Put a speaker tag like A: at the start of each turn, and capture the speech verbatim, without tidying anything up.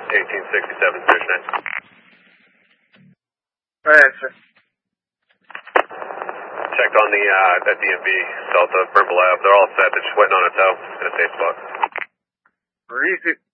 A: eighteen sixty-seven, Search nine.
B: Alright, sir.
A: Checked on the, uh, that D M V south of Brimble Ave. They're all set. They're just waiting on a tow in a safe spot.
B: Repeat,